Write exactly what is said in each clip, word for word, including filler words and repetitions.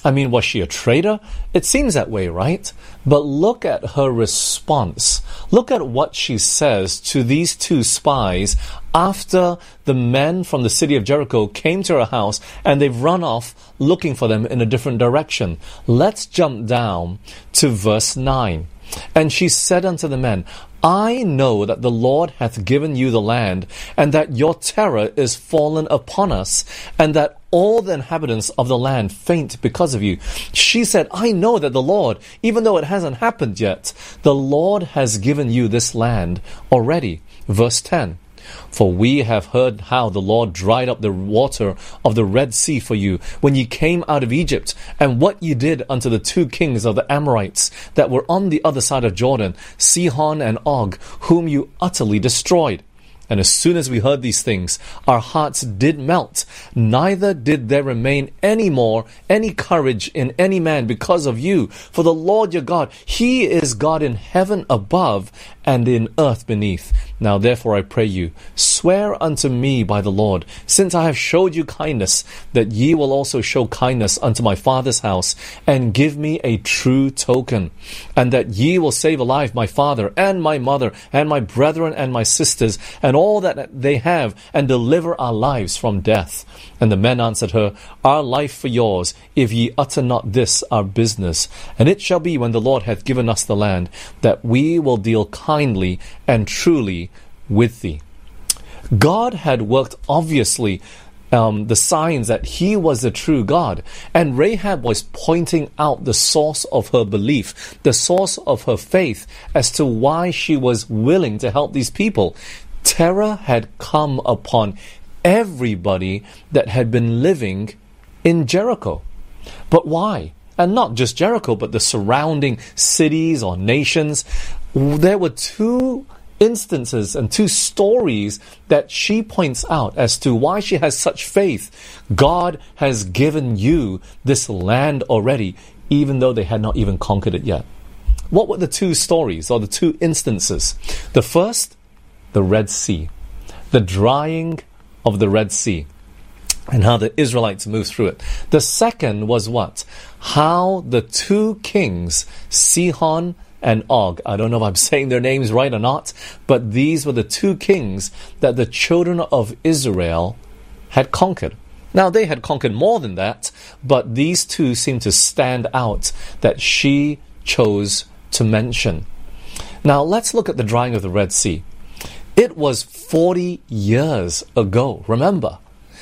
I mean, was she a traitor? It seems that way, right? But look at her response. Look at what she says to these two spies after the men from the city of Jericho came to her house and they've run off looking for them in a different direction. Let's jump down to verse nine. And she said unto the men, I know that the Lord hath given you the land, and that your terror is fallen upon us, and that all the inhabitants of the land faint because of you. She said, I know that the Lord, even though it hasn't happened yet, the Lord has given you this land already. Verse ten. For we have heard how the Lord dried up the water of the Red Sea for you when ye came out of Egypt, and what ye did unto the two kings of the Amorites that were on the other side of Jordan, Sihon and Og, whom you utterly destroyed. And as soon as we heard these things, our hearts did melt, neither did there remain any more any courage in any man because of you. For the Lord your God, He is God in heaven above and in earth beneath. Now therefore I pray you, swear unto me by the Lord, since I have showed you kindness, that ye will also show kindness unto my father's house, and give me a true token, and that ye will save alive my father and my mother and my brethren and my sisters and all that they have, and deliver our lives from death. And the men answered her, Our life for yours, if ye utter not this our business. And it shall be, when the Lord hath given us the land, that we will deal kindly and truly with thee. God had worked, obviously, um, the signs that He was the true God. And Rahab was pointing out the source of her belief, the source of her faith, as to why she was willing to help these people. Terror had come upon everybody that had been living in Jericho. But why? And not just Jericho, but the surrounding cities or nations. There were two instances and two stories that she points out as to why she has such faith. God has given you this land already, even though they had not even conquered it yet. What were the two stories or the two instances? The first, the Red Sea, the drying of the Red Sea, and how the Israelites moved through it. The second was what? How the two kings, Sihon and Og, I don't know if I'm saying their names right or not, but these were the two kings that the children of Israel had conquered. Now, they had conquered more than that, but these two seem to stand out that she chose to mention. Now, let's look at the drying of the Red Sea. It was forty years ago. Remember,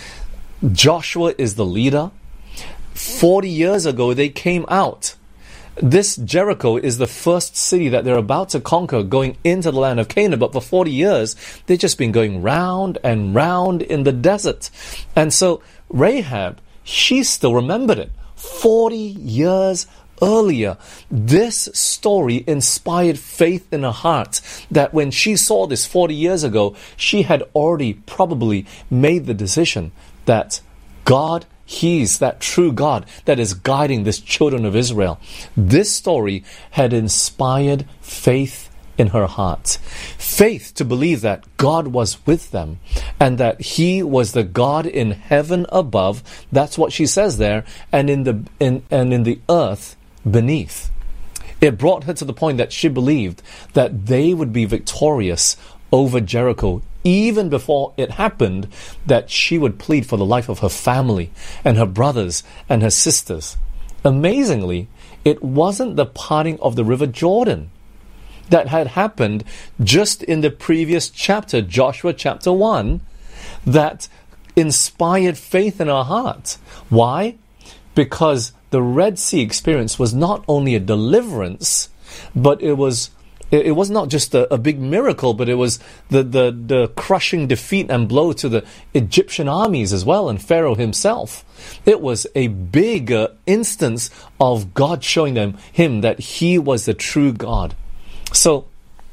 Joshua is the leader. forty years ago, they came out. This Jericho is the first city that they're about to conquer, going into the land of Canaan. But for forty years, they've just been going round and round in the desert. And so Rahab, she still remembered it. forty years earlier, this story inspired faith in her heart that when she saw this forty years ago, she had already probably made the decision that God, He's that true God that is guiding this children of Israel. This story had inspired faith in her heart. Faith to believe that God was with them and that He was the God in heaven above. That's what she says there, and in the in and in the earth beneath. It brought her to the point that she believed that they would be victorious over Jericho, even before it happened, that she would plead for the life of her family and her brothers and her sisters. Amazingly, it wasn't the parting of the river Jordan that had happened just in the previous chapter, Joshua chapter one, that inspired faith in her heart. Why? Because the Red Sea experience was not only a deliverance, but it was it was not just a, a big miracle, but it was the, the, the crushing defeat and blow to the Egyptian armies as well, and Pharaoh himself. It was a big uh, instance of God showing them him that He was the true God. So,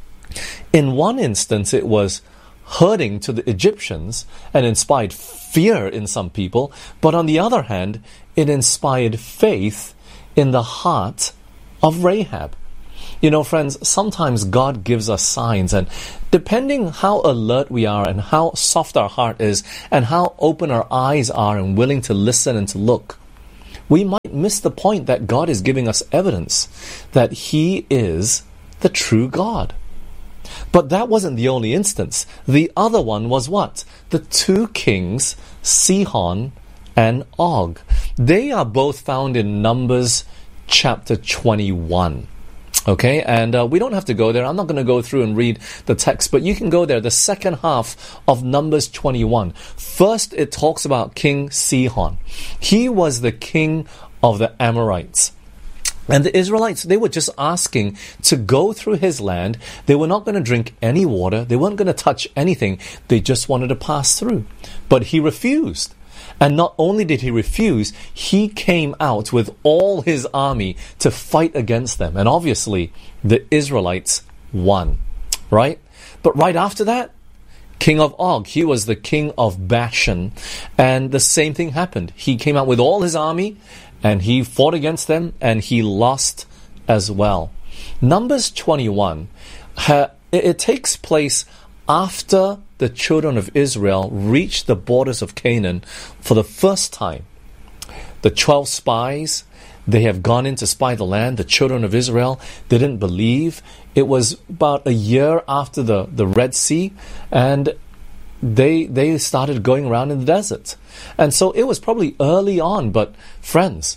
in one instance, it was hurting to the Egyptians and inspired fear in some people, but on the other hand, it inspired faith in the heart of Rahab. You know, friends, sometimes God gives us signs, and depending how alert we are and how soft our heart is and how open our eyes are and willing to listen and to look, we might miss the point that God is giving us evidence that He is the true God. But that wasn't the only instance. The other one was what? The two kings, Sihon and Og. They are both found in Numbers chapter twenty-one. Okay, and uh, we don't have to go there. I'm not going to go through and read the text, but you can go there. The second half of Numbers twenty-one. First, it talks about King Sihon. He was the king of the Amorites. And the Israelites, they were just asking to go through his land. They were not going to drink any water. They weren't going to touch anything. They just wanted to pass through. But he refused. And not only did he refuse, he came out with all his army to fight against them. And obviously, the Israelites won. Right? But right after that, King of Og, he was the king of Bashan. And the same thing happened. He came out with all his army, and he fought against them, and he lost as well. Numbers twenty-one, it, it takes place after the children of Israel reached the borders of Canaan for the first time. The twelve spies, they have gone in to spy the land. The children of Israel didn't believe. It was about a year after the, the Red Sea, and they they started going around in the desert. And so it was probably early on, but friends,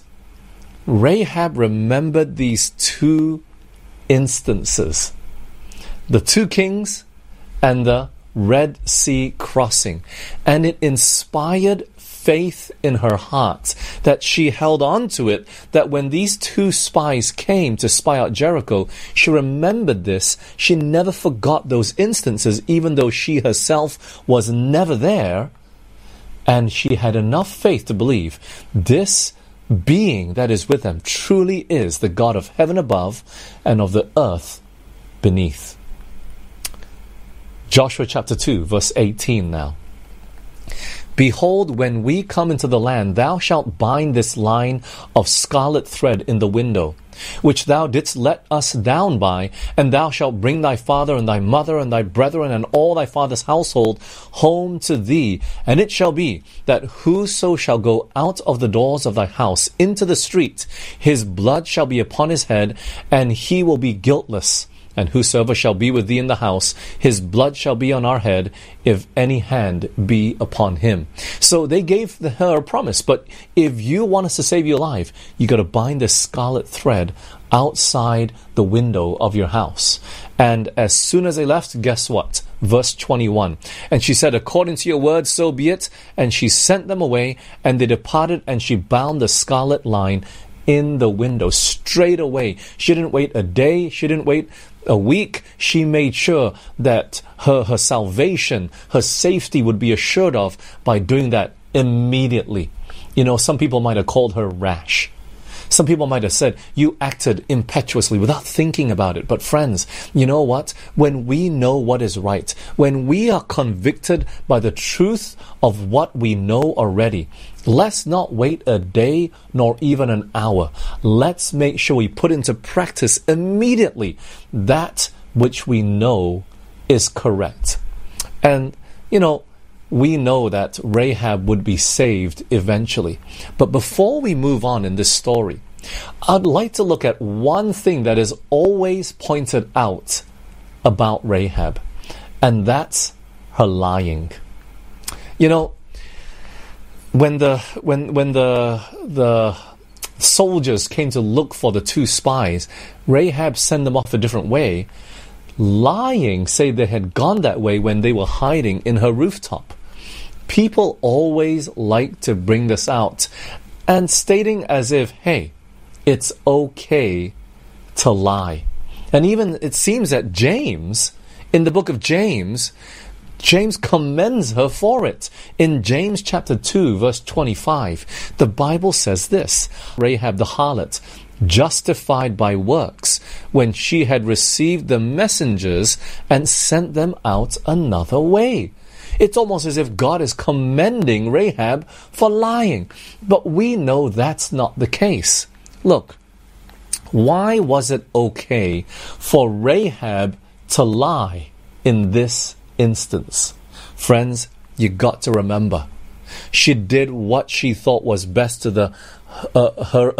Rahab remembered these two instances. The two kings and the Red Sea crossing. And it inspired faith in her heart that she held on to it, that when these two spies came to spy out Jericho, she remembered this. She never forgot those instances, even though she herself was never there. And she had enough faith to believe this being that is with them truly is the God of heaven above and of the earth beneath. Joshua chapter two, verse eighteen now. Behold, when we come into the land, thou shalt bind this line of scarlet thread in the window, which thou didst let us down by, and thou shalt bring thy father and thy mother and thy brethren and all thy father's household home to thee. And it shall be that whoso shall go out of the doors of thy house into the street, his blood shall be upon his head, and he will be guiltless. And whosoever shall be with thee in the house, his blood shall be on our head, if any hand be upon him. So they gave her a promise, but if you want us to save you alive, you got to bind this scarlet thread outside the window of your house. And as soon as they left, guess what? Verse twenty-one. And she said, according to your word, so be it. And she sent them away, and they departed, and she bound the scarlet line in the window straight away. She didn't wait a day. She didn't wait a week. She made sure that her, her salvation, her safety would be assured of by doing that immediately. You know, some people might have called her rash. Some people might have said, you acted impetuously without thinking about it. But friends, you know what? When we know what is right, when we are convicted by the truth of what we know already, let's not wait a day nor even an hour. Let's make sure we put into practice immediately that which we know is correct. And, you know, we know that Rahab would be saved eventually. But before we move on in this story, I'd like to look at one thing that is always pointed out about Rahab, and that's her lying. You know, when the when when the the soldiers came to look for the two spies, Rahab sent them off a different way, lying, say they had gone that way when they were hiding in her rooftop. People always like to bring this out and stating as if, hey, it's okay to lie. And even it seems that James, in the book of James, James commends her for it. In James chapter two, verse twenty-five, the Bible says this, Rahab the harlot, justified by works, when she had received the messengers and sent them out another way. It's almost as if God is commending Rahab for lying. But we know that's not the case. Look, why was it okay for Rahab to lie in this instance? Friends, you got to remember, she did what she thought was best to the uh, her